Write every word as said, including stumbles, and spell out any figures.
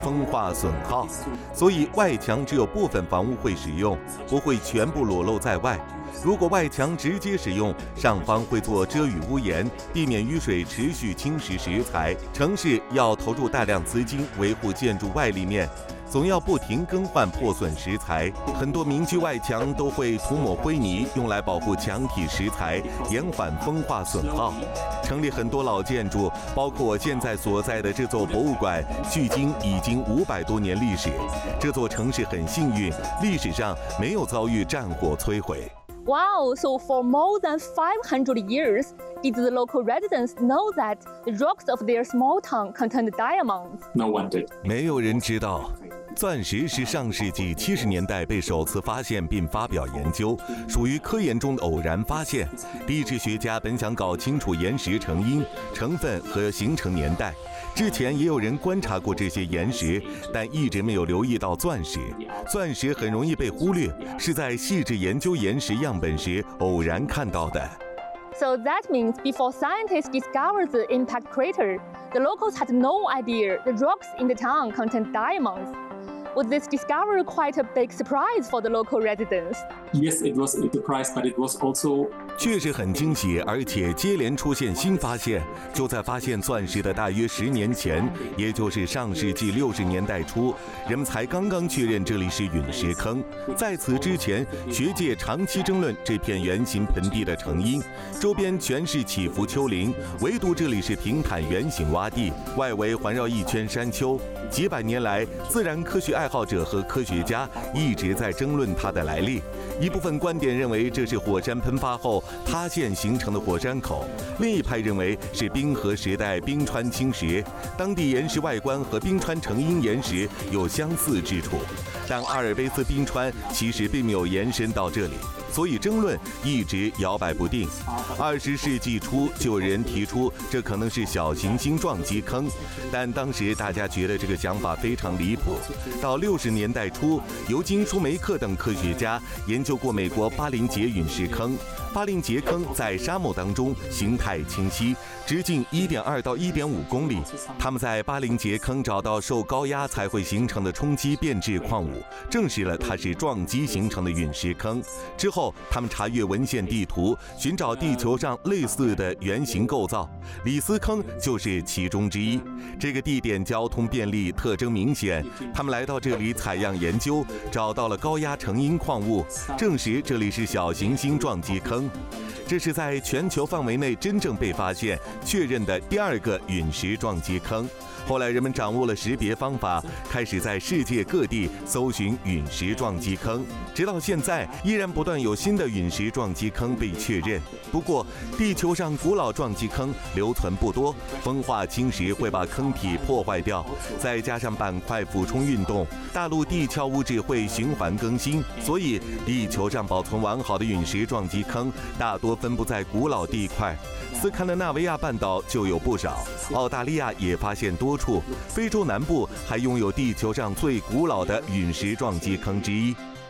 风化损耗，所以外墙只有部分房屋会使用，不会全部裸露在外。如果外墙直接使用，上方会做遮雨屋檐，避免雨水持续侵蚀石材。城市要投入大量资金维护建筑外立面，总要不停更换破损石材。很多民居外墙都会涂抹灰泥，用来保护墙体石材，延缓风化损耗。城里很多老建筑，包括我现在所在的这座博物馆，距今已经五百多年历史。这座城市很幸运，历史上没有遭遇战火摧毁。 Wow, so for more than five hundred years, did the local residents know that the rocks of their small town contained diamonds? No one did. 没有人知道。钻石是上世纪七十年代被首次发现并发表研究，属于科研中的偶然发现。地质学家本想搞清楚岩石成因、成分和形成年代。之前也有人观察过这些岩石，但一直没有留意到钻石。钻石很容易被忽略，是在细致研究岩石样本时偶然看到的。 So that means before scientists discovered the impact crater, the locals had no idea the rocks in the town contained diamonds. Was this discovery quite a big surprise for the local residents? Yes, it was a surprise, but it was also 确实很惊喜，而且接连出现新发现。就在发现钻石的大约十年前，也就是上世纪六十年代初，人们才刚刚确认这里是陨石坑。在此之前，学界长期争论这片圆形盆地的成因，周边全是起伏丘陵，唯独这里是平坦圆形洼地，外围环绕一圈山丘。几百年来，自然科学爱好者和科学家一直在争论它的来历。一部分观点认为这是火山喷发后塌陷形成的火山口，另一派认为是冰河时代冰川侵蚀。当地岩石外观和冰川成因岩石有相似之处，但阿尔卑斯冰川其实并没有延伸到这里，所以争论一直摇摆不定。二十世纪初就有人提出这可能是小行星撞击坑，但当时大家觉得这个想法非常离谱。到六十年代初，尤金·舒梅克等科学家研究过美国巴林杰陨石坑。巴林杰坑在沙漠当中，形态清晰，直径 一点二到一点五公里。他们在巴林杰坑找到受高压才会形成的冲击变质矿物，证实了它是撞击形成的陨石坑。之后，他们查阅文献地图，寻找地球上类似的圆形构造，里斯坑就是其中之一。这个地点交通便利，特征明显。他们来到这里采样研究，找到了高压成因矿物，证实这里是小行星撞击坑。这是在全球范围内真正被发现、确认的第二个陨石撞击坑。后来人们掌握了识别方法，开始在世界各地搜寻陨石撞击坑，直到现在依然不断有新的陨石撞击坑被确认。不过，地球上古老撞击坑留存不多，风化侵蚀会把坑体破坏掉，再加上板块俯冲运动，大陆地壳物质会循环更新，所以地球上保存完好的陨石撞击坑大多分布在古老地块。斯堪的纳维亚半岛就有不少，澳大利亚也发现多处，非洲南部还拥有地球上最古老的陨石撞击坑之一。